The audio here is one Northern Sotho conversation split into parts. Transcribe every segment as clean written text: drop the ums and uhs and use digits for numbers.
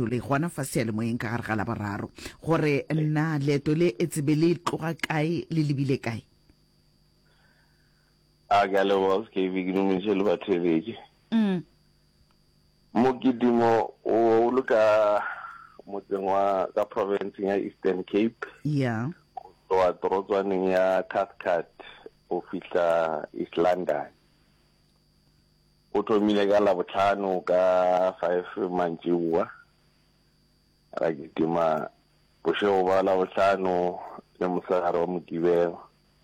leeto le gona fa se le moeng ka gare ga la boraro gore nna leeto le e tsebe le tloga kae le lebile kae a ga le wa ke biginomishe le batheleje mo kidimo o luka motseng wa ka province ya Eastern Cape yeah so a torotswaneng ya Cathcart o fihla East London o thomile ka la botlhano ka 5 mantsiwa ra kitima bošego ba la botlhano le mosegare wa Mokibelo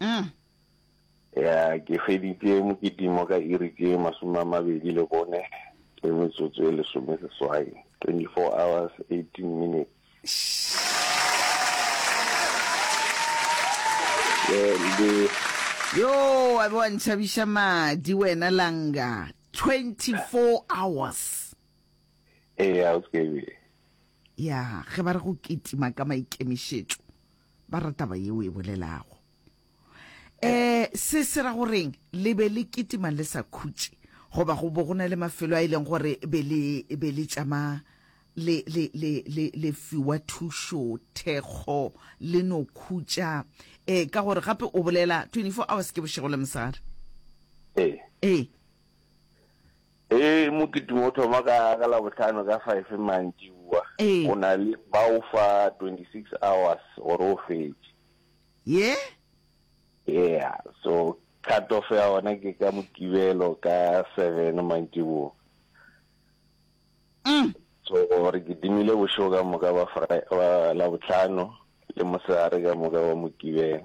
ya ke feditse mokitimo ka iri ke 24 le metsotso e 10 24 hours 18 minutes yo a bo ntšhabisha madi wena langa 24 hours ya uskebe ya ge ba re go kitima ka maikemišetšo ba rata ba yeo e bolelago se ra goreng le be le kitima le sa khutse goba go bo gona le mafelo a ileng gore be le tšama le fiwa thušo thekgo le no khutša ka gore gape o bolela 24 hours ke bošego le mosegare mokitimo o thoma ka la botlhano ka 5 mantsiwa o na le ba o fa 26 hours gore o fetse yeah so cut off ya ona ke ka Mokibelo ka 7 mantsiwa so re kitimile bošego ka moka ba la botlhano le mosegare ka moka wa Mokibelo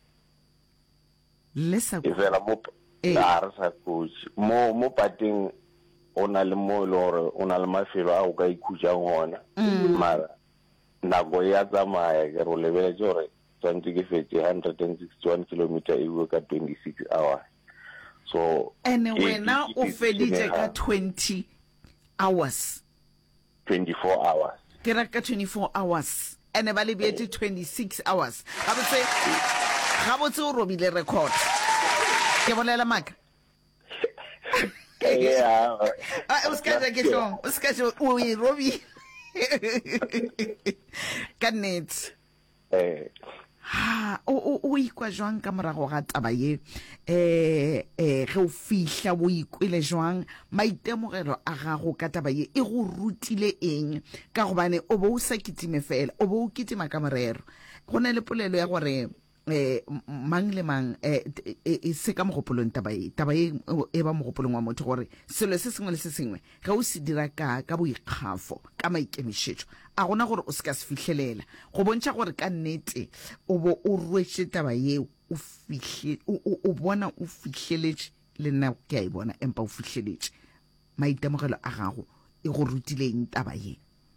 le sa e fela mo la re sa khutse mo pateng o na le mo le gore o na le mafelo a o ka ikhutšang gona mara nako ya tsamaya ke re o lebeletse gore tswantse ke fetse 161 kilometer e go ka 26 hours so ene wena o feditse ka 20 hours 24 hours ke ra ka 24 hours ene ba le beetse 26 hours ga botse o robile record ke bolela maka yeah o ska ke tlong o ska o e robi ka net o ikwa jwang ka morago ga taba ye ge o fihla o ikwele jwang maitemogelo a gago ka taba ye e go rutile eng ka gobane o bo o sa kitime fela o bo o kitima ka morero go na le polelo ya gore mang le mang e se ka mogopolong taba e ba mogopolong wa motho gore selo se sengwe le se sengwe ga o se dira ka boikgafo ka maikemišetšo a gona gore o se ka se fitlhelela go bontšha gore ka nnete o bo o rwetse taba yeo o bona o fitlheletše le nna ke a e bona empa o fitlheletše maitemogelo a gago e go rutileng taba ye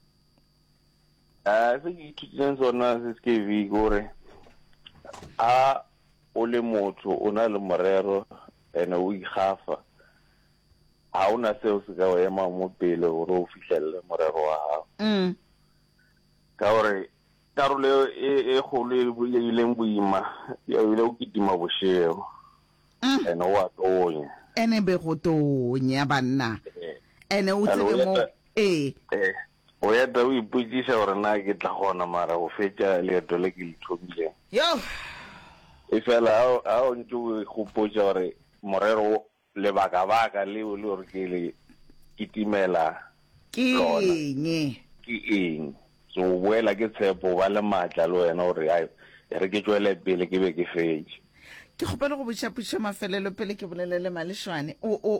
se ke ithutileng sona se ke vi gore a o le motho o na le morero ene o ikgafa ha ona seo se ka ema mo pele gore o fihlelle morero wa gago ka gore karolo e golo e buileng boima ya ile o kitima bošego ene o a tonya ene be go tonya banna ene o tsebe mo o ya da o iputsisa gore na ke tla gona mara go fetša leeto le ke le thomileng yo e fela a o ntse o gopotsa gore morero lebaka leo le gore ke le kitimela ke eng so o boela ke tshepo ba le maatla le wena gore re ke tswele pele ke be ke fetse ke kgopela go botšapotša mafelelo pele ke bolelele malešwane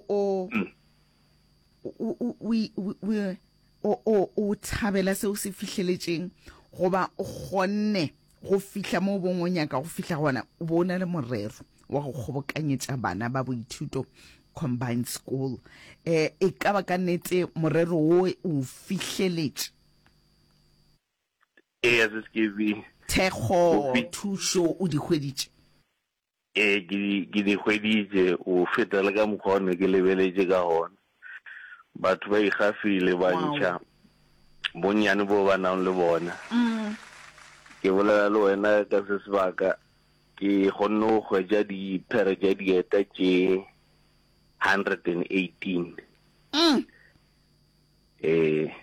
o thabela seo se fitlheletšeng goba o kgonne go fihla mo bongwe nyaka go fihla gona o bona le morero wa go kgobokanyetša bana ba boithuto combined school e ka ba ka nnete morero o o fitlheletše thekgo thušo o di hweditše ke di hweditše o fetela ka mokgwa one ke lebeletše ka gona batho ba ikgafile ba ntšha bonnyane bo ba nang le bona ke bolela le wena ka se sebaka ke kgonne go hwetša diphere tša dieta tše 118